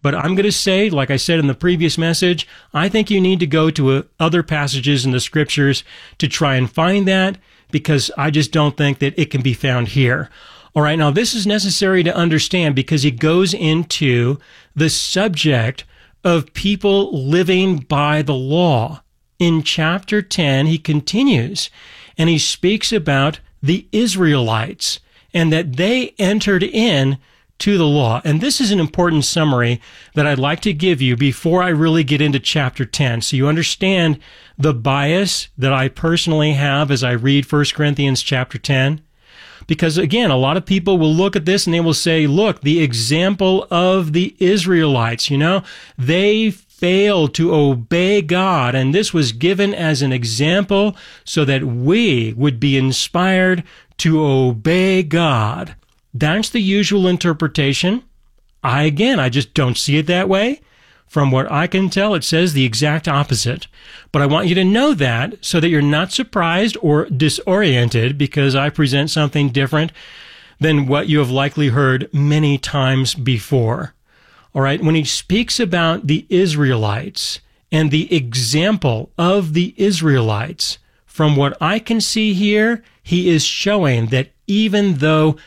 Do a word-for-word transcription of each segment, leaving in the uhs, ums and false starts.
But I'm going to say, like I said in the previous message, I think you need to go to uh, other passages in the scriptures to try and find that, because I just don't think that it can be found here. All right, now this is necessary to understand because he goes into the subject of people living by the law. In chapter ten, he continues, and he speaks about the Israelites and that they entered in to the law. And this is an important summary that I'd like to give you before I really get into chapter ten, so you understand the bias that I personally have as I read First Corinthians chapter ten. Because again, a lot of people will look at this and they will say, look, the example of the Israelites, you know, they failed to obey God, and this was given as an example so that we would be inspired to obey God. That's the usual interpretation. I, again, I just don't see it that way. From what I can tell, it says the exact opposite. But I want you to know that so that you're not surprised or disoriented because I present something different than what you have likely heard many times before. All right, when he speaks about the Israelites and the example of the Israelites, from what I can see here, he is showing that even though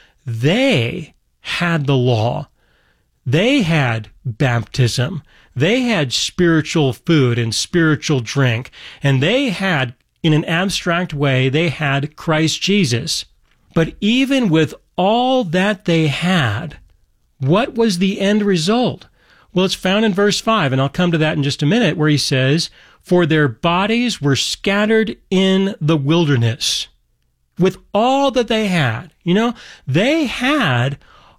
they had the law, they had baptism, they had spiritual food and spiritual drink, and they had, in an abstract way, they had Christ Jesus. But even with all that they had, what was the end result? Well, it's found in verse five, and I'll come to that in just a minute, where he says, "For their bodies were scattered in the wilderness." With all that they had, you know, they had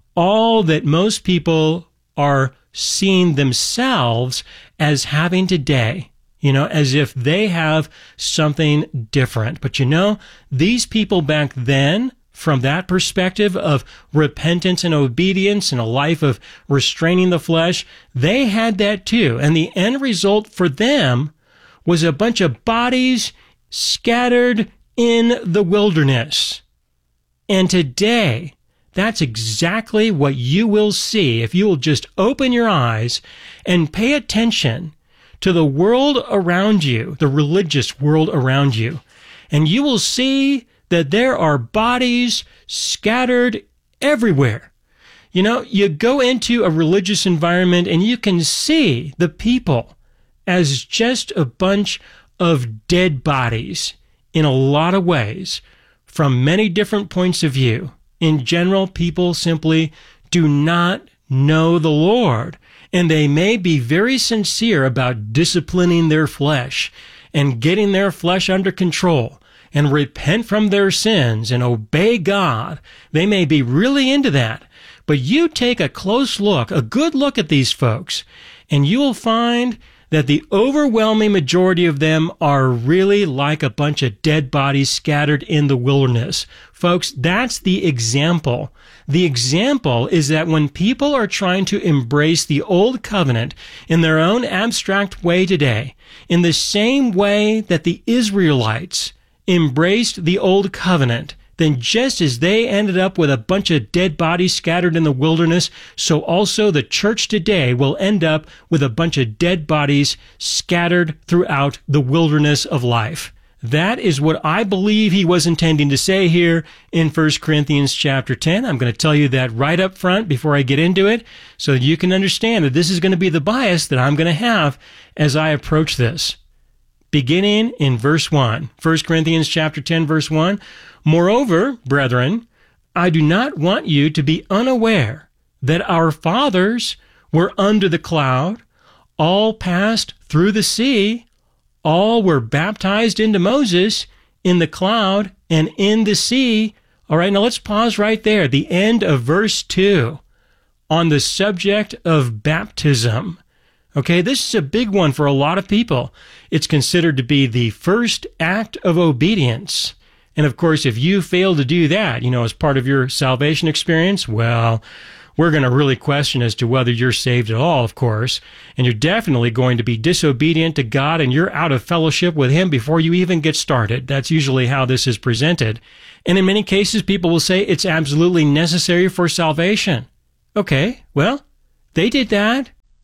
all that most people are seeing themselves as having today, you know, as if they have something different. But you know, these people back then, from that perspective of repentance and obedience and a life of restraining the flesh, they had that too. And the end result for them was a bunch of bodies scattered in the wilderness. And today, that's exactly what you will see if you will just open your eyes and pay attention to the world around you, the religious world around you. And you will see that there are bodies scattered everywhere. You know, you go into a religious environment and you can see the people as just a bunch of dead bodies in a lot of ways, from many different points of view. In general, people simply do not know the Lord, and they may be very sincere about disciplining their flesh and getting their flesh under control and repent from their sins and obey God. They may be really into that. But you take a close look, a good look at these folks, and you will find that the overwhelming majority of them are really like a bunch of dead bodies scattered in the wilderness. Folks, that's the example. The example is that when people are trying to embrace the old covenant in their own abstract way today, in the same way that the Israelites embraced the old covenant, then just as they ended up with a bunch of dead bodies scattered in the wilderness, so also the church today will end up with a bunch of dead bodies scattered throughout the wilderness of life. That is what I believe he was intending to say here in First Corinthians chapter ten. I'm going to tell you that right up front before I get into it, so that you can understand that this is going to be the bias that I'm going to have as I approach this. Beginning in verse one, First Corinthians chapter ten, verse one, "Moreover, brethren, I do not want you to be unaware that our fathers were under the cloud, all passed through the sea, all were baptized into Moses in the cloud and in the sea." All right, now let's pause right there. The end of verse two on the subject of baptism. Okay, this is a big one for a lot of people. It's considered to be the first act of obedience. And of course, if you fail to do that, you know, as part of your salvation experience, well, we're going to really question as to whether you're saved at all, of course. And you're definitely going to be disobedient to God, and you're out of fellowship with Him before you even get started. That's usually how this is presented. And in many cases, people will say it's absolutely necessary for salvation. Okay, well, they did that.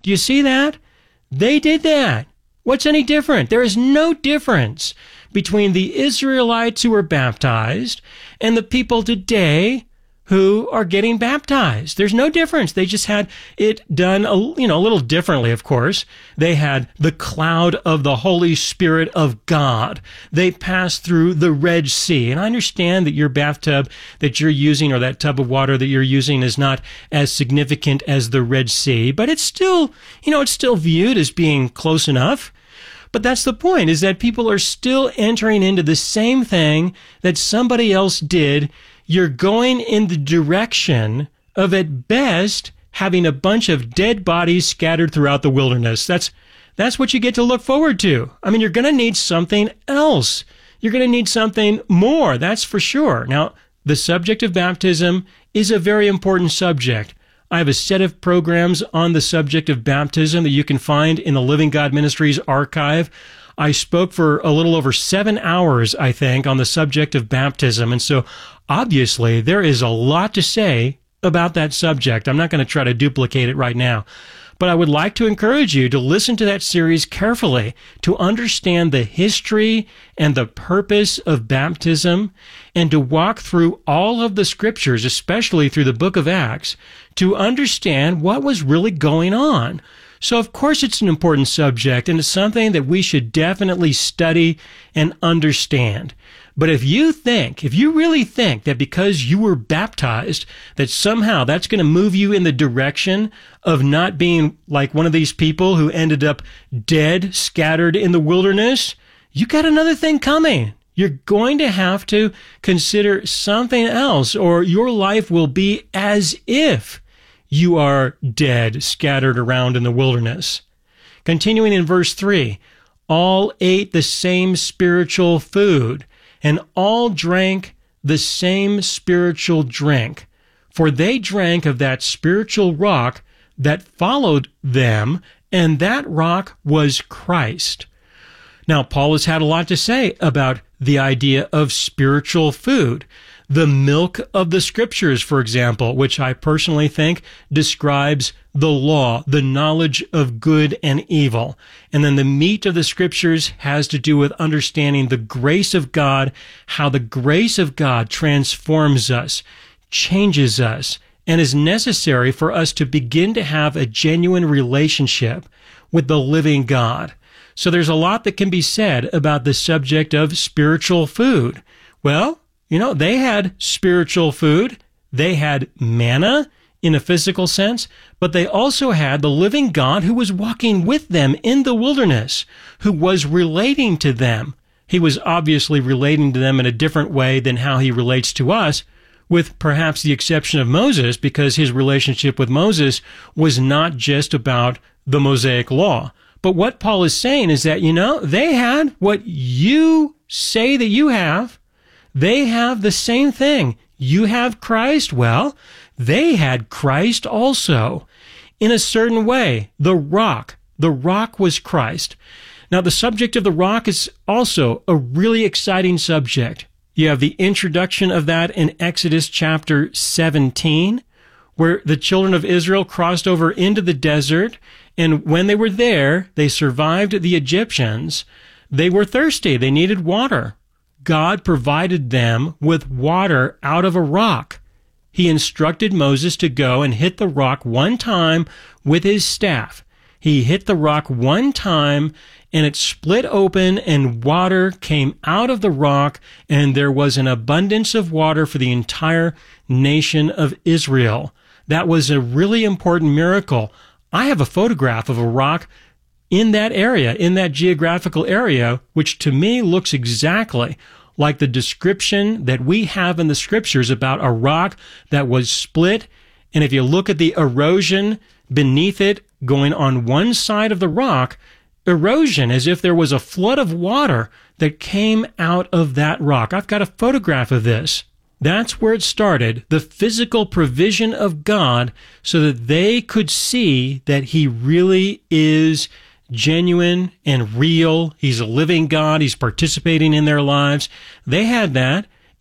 Do you see that? They did that. What's any different? There is no difference between the Israelites who were baptized and the people today who are getting baptized. There's no difference. They just had it done a, you know, a little differently, of course. They had the cloud of the Holy Spirit of God. They passed through the Red Sea. And I understand that your bathtub that you're using or that tub of water that you're using is not as significant as the Red Sea, but it's still, you know, it's still viewed as being close enough. But that's the point, is that people are still entering into the same thing that somebody else did. You're going in the direction of, at best, having a bunch of dead bodies scattered throughout the wilderness. That's that's what you get to look forward to. I mean, you're going to need something else. You're going to need something more, that's for sure. Now, the subject of baptism is a very important subject. I have a set of programs on the subject of baptism that you can find in the Living God Ministries archive. I spoke for a little over seven hours, I think, on the subject of baptism. And so, obviously, there is a lot to say about that subject. I'm not going to try to duplicate it right now. But I would like to encourage you to listen to that series carefully to understand the history and the purpose of baptism and to walk through all of the scriptures, especially through the book of Acts, to understand what was really going on. So, of course, it's an important subject, and it's something that we should definitely study and understand. But if you think, if you really think that because you were baptized, that somehow that's going to move you in the direction of not being like one of these people who ended up dead, scattered in the wilderness, you got another thing coming. You're going to have to consider something else, or your life will be as if you are dead, scattered around in the wilderness. Continuing in verse three, all ate the same spiritual food, and all drank the same spiritual drink, for they drank of that spiritual rock that followed them, and that rock was Christ. Now, Paul has had a lot to say about the idea of spiritual food. The milk of the Scriptures, for example, which I personally think describes the law, the knowledge of good and evil. And then the meat of the Scriptures has to do with understanding the grace of God, how the grace of God transforms us, changes us, and is necessary for us to begin to have a genuine relationship with the living God. So there's a lot that can be said about the subject of spiritual food. Well, you know, they had spiritual food. They had manna in a physical sense, but they also had the living God who was walking with them in the wilderness, who was relating to them. He was obviously relating to them in a different way than how he relates to us, with perhaps the exception of Moses, because his relationship with Moses was not just about the Mosaic law. But what Paul is saying is that, you know, they had what you say that you have. They have the same thing. You have Christ. Well, they had Christ also. In a certain way, the rock, the rock was Christ. Now, the subject of the rock is also a really exciting subject. You have the introduction of that in Exodus chapter seventeen, where the children of Israel crossed over into the desert, and when they were there, they survived the Egyptians. They were thirsty. They needed water. God provided them with water out of a rock. He instructed Moses to go and hit the rock one time with his staff. He hit the rock one time, and it split open, and water came out of the rock, and there was an abundance of water for the entire nation of Israel. That was a really important miracle. I have a photograph of a rock in that area, in that geographical area, which to me looks exactly like the description that we have in the Scriptures about a rock that was split. And if you look at the erosion beneath it going on one side of the rock, erosion as if there was a flood of water that came out of that rock. I've got a photograph of this. That's where it started, the physical provision of God so that they could see that He really is genuine and real. He's a living God. He's participating in their lives. They had that,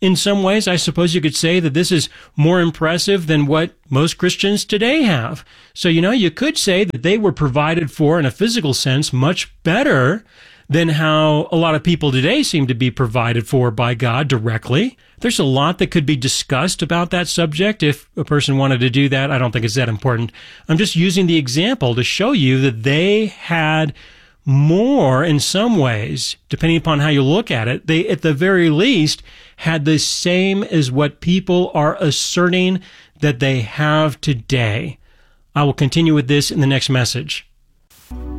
in some ways, I suppose you could say that this is more impressive than what most Christians today have. So, you know, you could say that they were provided for in a physical sense much better than how a lot of people today seem to be provided for by God directly. There's a lot that could be discussed about that subject. If a person wanted to do that, I don't think it's that important. I'm just using the example to show you that they had more in some ways, depending upon how you look at it. They, at the very least, had the same as what people are asserting that they have today. I will continue with this in the next message.